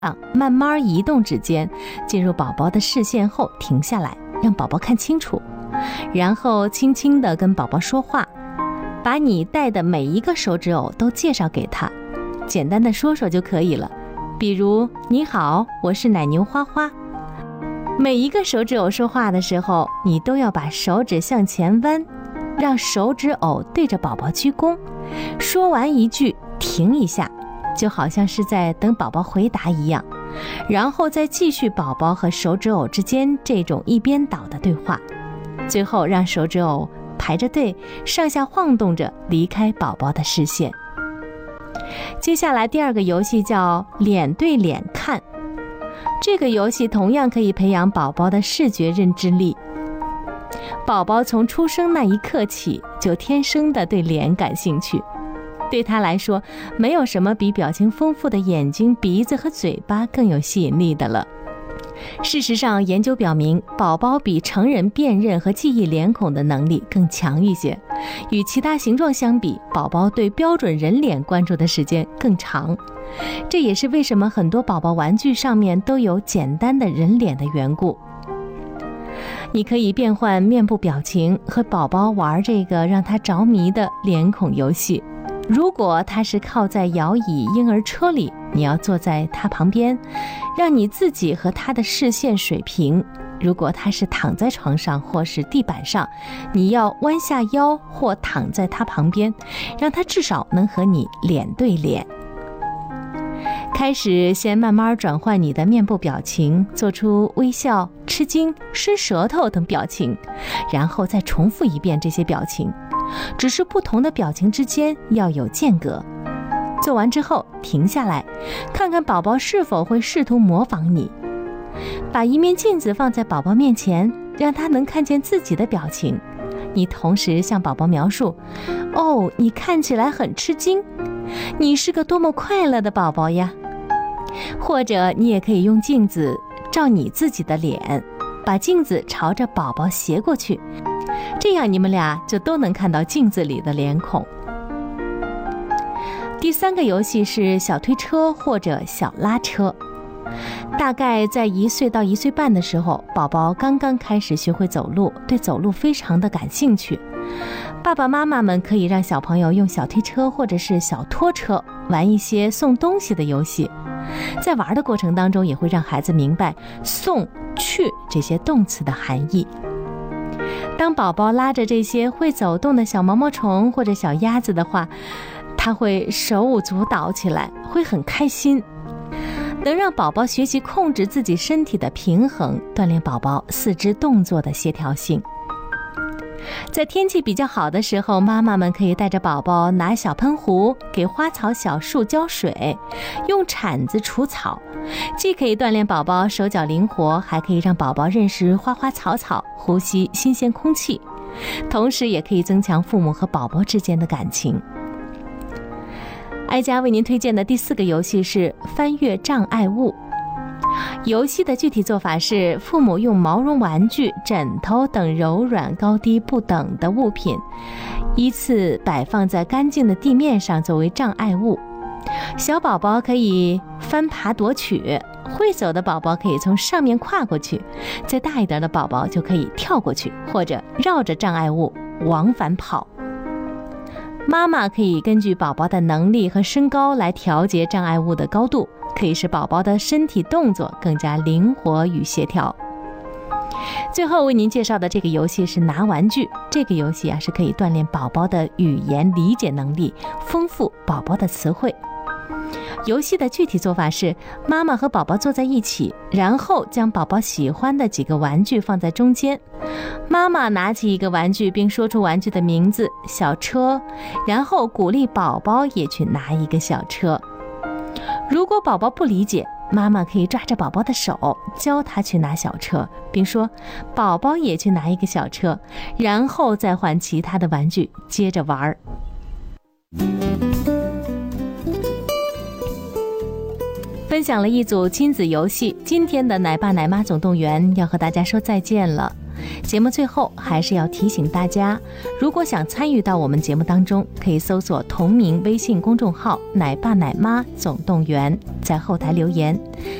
慢慢移动指尖，进入宝宝的视线后停下来，让宝宝看清楚，然后轻轻地跟宝宝说话，把你戴的每一个手指偶都介绍给他，简单的说说就可以了。比如，你好，我是奶牛花花。每一个手指偶说话的时候，你都要把手指向前弯，让手指偶对着宝宝鞠躬，说完一句停一下，就好像是在等宝宝回答一样，然后再继续宝宝和手指偶之间这种一边倒的对话，最后让手指偶排着队上下晃动着离开宝宝的视线。接下来第二个游戏叫脸对脸看，这个游戏同样可以培养宝宝的视觉认知力。宝宝从出生那一刻起就天生的对脸感兴趣，对他来说，没有什么比表情丰富的眼睛、鼻子和嘴巴更有吸引力的了。事实上，研究表明，宝宝比成人辨认和记忆脸孔的能力更强一些。与其他形状相比，宝宝对标准人脸关注的时间更长。这也是为什么很多宝宝玩具上面都有简单的人脸的缘故。你可以变换面部表情，和宝宝玩这个让他着迷的脸孔游戏。如果他是靠在摇椅婴儿车里，你要坐在他旁边，让你自己和他的视线水平。如果他是躺在床上或是地板上，你要弯下腰或躺在他旁边，让他至少能和你脸对脸。开始先慢慢转换你的面部表情，做出微笑、吃惊、伸舌头等表情，然后再重复一遍这些表情，只是不同的表情之间要有间隔。做完之后停下来，看看宝宝是否会试图模仿你。把一面镜子放在宝宝面前，让他能看见自己的表情。你同时向宝宝描述：哦，你看起来很吃惊，你是个多么快乐的宝宝呀。或者你也可以用镜子照你自己的脸，把镜子朝着宝宝斜过去，这样你们俩就都能看到镜子里的脸孔。第三个游戏是小推车或者小拉车。大概在1岁到1岁半的时候，宝宝刚刚开始学会走路，对走路非常的感兴趣。爸爸妈妈们可以让小朋友用小推车或者是小拖车玩一些送东西的游戏，在玩的过程当中也会让孩子明白送、去这些动词的含义。当宝宝拉着这些会走动的小毛毛虫或者小鸭子的话，他会手舞足蹈起来，会很开心。能让宝宝学习控制自己身体的平衡，锻炼宝宝四肢动作的协调性。在天气比较好的时候，妈妈们可以带着宝宝拿小喷壶给花草小树浇水，用铲子除草，既可以锻炼宝宝手脚灵活，还可以让宝宝认识花花草草，呼吸新鲜空气，同时也可以增强父母和宝宝之间的感情。哀家为您推荐的第4个游戏是翻越障碍物。游戏的具体做法是，父母用毛绒玩具、枕头等柔软高低不等的物品，依次摆放在干净的地面上作为障碍物。小宝宝可以翻爬夺取，会走的宝宝可以从上面跨过去，再大一点的宝宝就可以跳过去，或者绕着障碍物往返跑。妈妈可以根据宝宝的能力和身高来调节障碍物的高度，可以使宝宝的身体动作更加灵活与协调。最后为您介绍的这个游戏是拿玩具。这个游戏是可以锻炼宝宝的语言理解能力，丰富宝宝的词汇。游戏的具体做法是，妈妈和宝宝坐在一起，然后将宝宝喜欢的几个玩具放在中间。妈妈拿起一个玩具并说出玩具的名字，小车，然后鼓励宝宝也去拿一个小车。如果宝宝不理解，妈妈可以抓着宝宝的手，教他去拿小车，并说宝宝也去拿一个小车，然后再换其他的玩具接着玩。分享了一组亲子游戏，今天的奶爸奶妈总动员要和大家说再见了。 节目最后还是要提醒大家，如果想参与到我们节目当中，可以搜索同名微信公众号“奶爸奶妈总动员”，在后台留言。